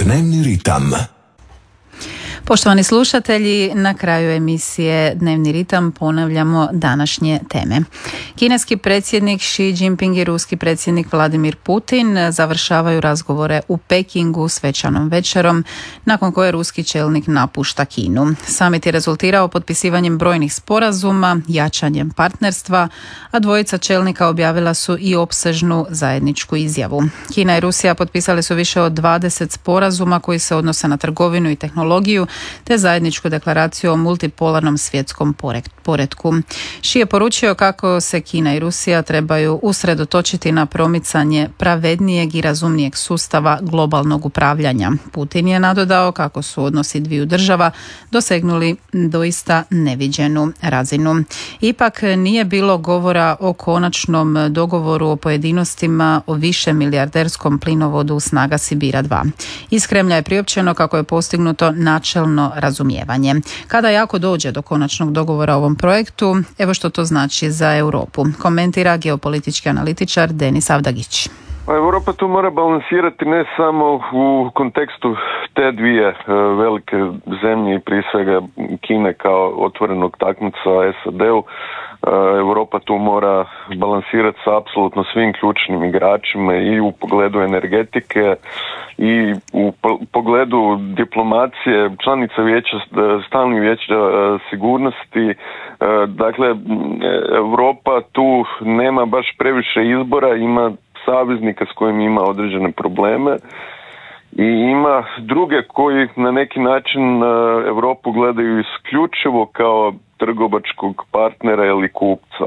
Dnevni ritam. Poštovani slušatelji, na kraju emisije Dnevni ritam ponavljamo današnje teme. Kineski predsjednik Xi Jinping i ruski predsjednik Vladimir Putin završavaju razgovore u Pekingu svečanom večerom, nakon koje ruski čelnik napušta Kinu. Samit je rezultirao potpisivanjem brojnih sporazuma, jačanjem partnerstva, a dvojica čelnika objavila su i opsežnu zajedničku izjavu. Kina i Rusija potpisali su više od 20 sporazuma koji se odnose na trgovinu i tehnologiju, te zajedničku deklaraciju o multipolarnom svjetskom poretku. Xi je poručio kako se Kina i Rusija trebaju usredotočiti na promicanje pravednijeg i razumnijeg sustava globalnog upravljanja. Putin je nadodao kako su odnosi dviju država dosegnuli doista neviđenu razinu. Ipak nije bilo govora o konačnom dogovoru o pojedinostima o višemilijarderskom plinovodu Snaga Sibira 2. Iz Kremlja je priopćeno kako je postignuto načelno razumijevanje. Kada jako dođe do konačnog dogovora o ovom projektu, evo što to znači za Europu, komentira geopolitički analitičar Denis Avdagić. Europa tu mora balansirati ne samo u kontekstu te dvije velike zemlje i prije svega Kine kao otvorenog takmica SAD-u. Europa tu mora balansirati sa apsolutno svim ključnim igračima i u pogledu energetike i u pogledu diplomacije, članica vijeća, stalnih vijeća sigurnosti. Dakle, Europa tu nema baš previše izbora, ima saveznika s kojim ima određene probleme i ima druge koji na neki način Europu gledaju isključivo kao trgovačkog partnera ili kupca.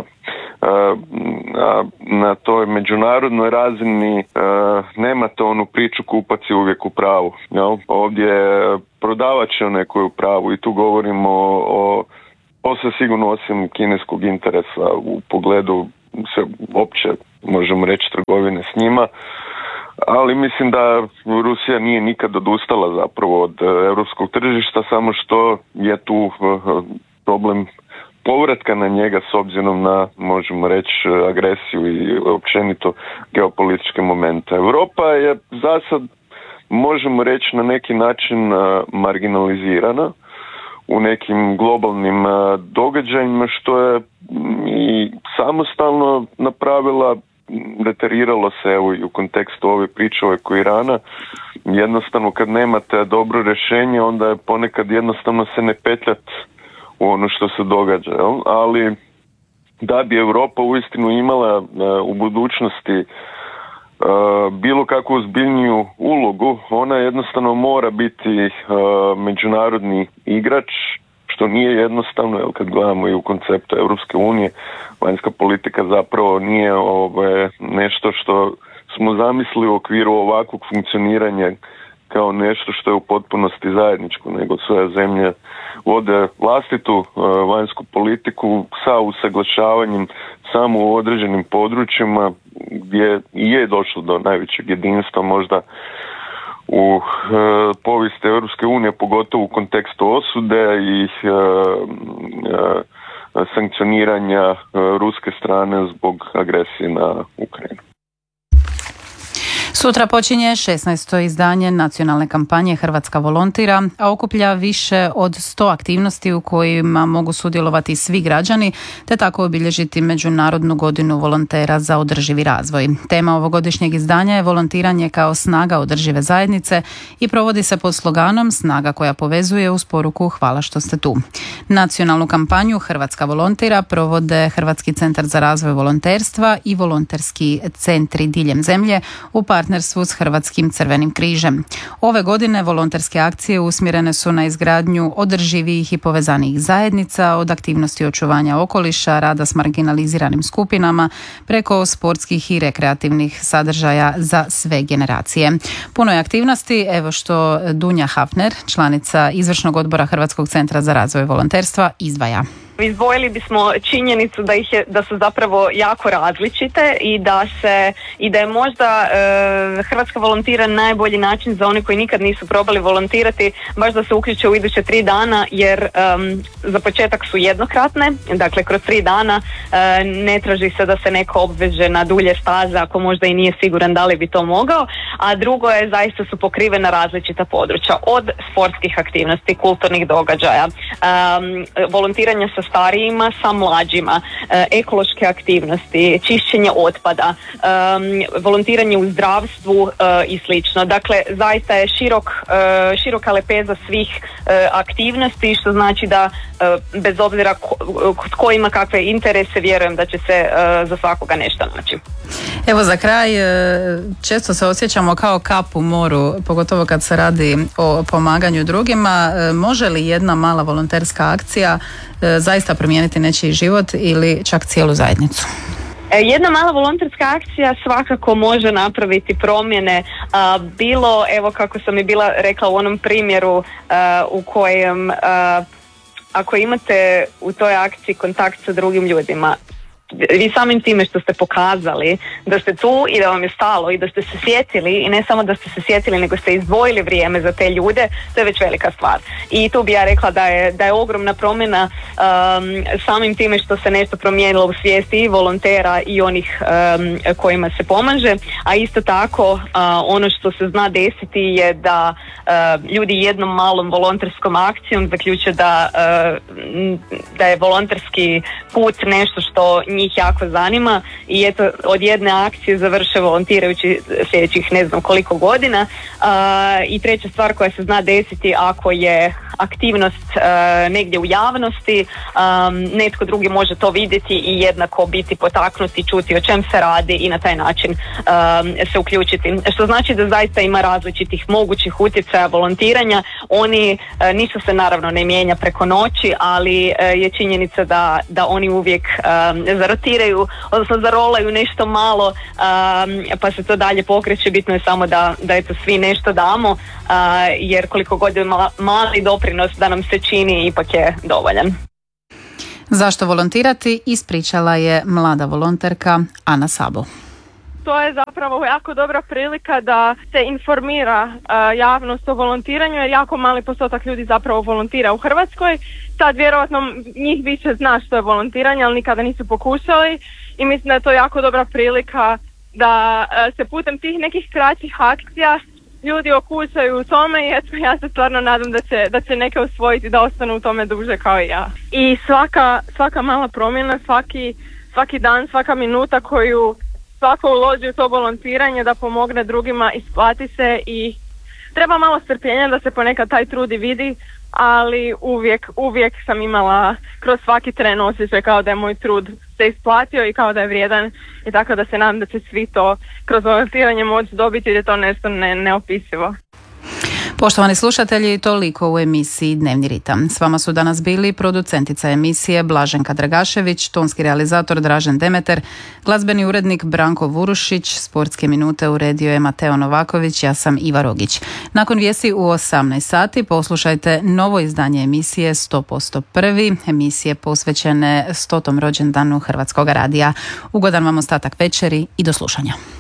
Na toj međunarodnoj razini nemate onu priču kupac je uvijek u pravu. Ovdje prodavač je onaj koji je u pravu i tu govorimo o posve sigurno osim kineskog interesa u pogledu se opće možemo reći trgovine s njima, ali mislim da Rusija nije nikad odustala zapravo od europskog tržišta, samo što je tu problem povratka na njega s obzirom na, možemo reći, agresiju i općenito geopolitičke momente. Europa je zasad, možemo reći, na neki način marginalizirana u nekim globalnim događajima, što je i samostalno napravila, reteriralo se evo i u kontekstu ove priče oko Irana. Jednostavno kad nemate dobro rješenje, onda je ponekad jednostavno se ne petljat u ono što se događa. Ali da bi Europa uistinu imala u budućnosti bilo kakvu ozbiljniju ulogu, ona jednostavno mora biti međunarodni igrač, što nije jednostavno, jer kad gledamo i u konceptu Europske unije, vanjska politika zapravo nije nešto što smo zamislili u okviru ovakvog funkcioniranja kao nešto što je u potpunosti zajedničko, nego sve zemlje vode vlastitu vanjsku politiku sa usaglašavanjem samo u određenim područjima gdje je došlo do najvećeg jedinstva možda u povijesti Europske unije, pogotovo u kontekstu osude i sankcioniranja ruske strane zbog agresije na Ukrajinu. Sutra počinje 16. izdanje nacionalne kampanje Hrvatska volontira, a okuplja više od 100 aktivnosti u kojima mogu sudjelovati svi građani, te tako obilježiti Međunarodnu godinu volontera za održivi razvoj. Tema ovogodišnjeg izdanja je volontiranje kao snaga održive zajednice i provodi se pod sloganom Snaga koja povezuje uz poruku Hvala što ste tu. Nacionalnu kampanju Hrvatska volontira provode Hrvatski centar za razvoj volonterstva i volonterski centri diljem zemlje u partnerstvu s Hrvatskim crvenim križem. Ove godine volonterske akcije usmjerene su na izgradnju održivijih i povezanijih zajednica, od aktivnosti očuvanja okoliša, rada s marginaliziranim skupinama, preko sportskih i rekreativnih sadržaja za sve generacije. Puno je aktivnosti, evo što Dunja Hafner, članica izvršnog odbora Hrvatskog centra za razvoj volonterstva, izdvaja. Izdvojili bismo činjenicu da su zapravo jako različite i da je možda Hrvatska volontira najbolji način za one koji nikad nisu probali volontirati, baš da se uključe u iduće 3 dana, jer za početak su jednokratne, dakle kroz 3 dana ne traži se da se neko obveže na dulje staze ako možda i nije siguran da li bi to mogao, a drugo je zaista su pokrivena različita područja, od sportskih aktivnosti, kulturnih događaja, volontiranja sa starijima, sa mlađima, ekološke aktivnosti, čišćenje otpada, volontiranje u zdravstvu i slično. Dakle, zaista je široka lepeza svih aktivnosti, što znači da bez obzira tko ima kakve interese, vjerujem da će se za svakoga nešto naći. Evo za kraj, često se osjećamo kao kap u moru, pogotovo kad se radi o pomaganju drugima. Može li jedna mala volonterska akcija zaista promijeniti nečiji život ili čak cijelu zajednicu? Jedna mala volonterska akcija svakako može napraviti promjene, bilo, evo kako sam i bila rekla u onom primjeru u kojem ako imate u toj akciji kontakt sa drugim ljudima, vi samim time što ste pokazali da ste tu i da vam je stalo i da ste se sjetili, i ne samo da ste se sjetili nego ste izdvojili vrijeme za te ljude, to je već velika stvar. I tu bi ja rekla da je ogromna promjena samim time što se nešto promijenilo u svijesti i volontera i onih kojima se pomaže, a isto tako ono što se zna desiti je da ljudi jednom malom volonterskom akcijom zaključe da je volonterski put nešto što njih jako zanima i eto od jedne akcije završe volontirajući sljedećih ne znam koliko godina. I treća stvar koja se zna desiti ako je aktivnost negdje u javnosti, netko drugi može to vidjeti i jednako biti potaknuti, čuti o čem se radi i na taj način se uključiti. Što znači da zaista ima različitih mogućih utjecaja volontiranja. Oni nisu se naravno ne mijenja preko noći, ali je činjenica da oni uvijek zarotiraju, odnosno zarolaju nešto malo, pa se to dalje pokreće. Bitno je samo da eto svi nešto damo, jer koliko god je mali doprinos da nam se čini, ipak je dovoljan. Zašto volontirati, ispričala je mlada volonterka Ana Sabo. To je zapravo jako dobra prilika da se informira javnost o volontiranju, jer jako mali postotak ljudi zapravo volontira u Hrvatskoj. Sad vjerojatno njih više zna što je volontiranje, ali nikada nisu pokušali, i mislim da je to jako dobra prilika da se putem tih nekih kraćih akcija ljudi okušaju u tome, i eto ja se stvarno nadam da će neke usvojiti, da ostanu u tome duže kao i ja. I svaka mala promjena, svaki dan, svaka minuta koju svako uloži u to volontiranje da pomogne drugima, isplati se, i treba malo strpljenja da se ponekad taj trud i vidi, ali uvijek sam imala kroz svaki tren osjećaj kao da je moj trud se isplatio i kao da je vrijedan, i tako da se nadam da će svi to kroz volontiranje moći dobiti, jer je to nešto neopisivo. Poštovani slušatelji, toliko u emisiji Dnevni ritam. S vama su danas bili producentica emisije Blaženka Dragašević, tonski realizator Dražen Demeter, glazbeni urednik Branko Vurušić, sportske minute uredio je Mateo Novaković, ja sam Iva Rogić. Nakon vijesti u 18 sati poslušajte novo izdanje emisije 100% prvi, emisije posvećene 100. rođendanu Hrvatskog radija. Ugodan vam ostatak večeri i do slušanja.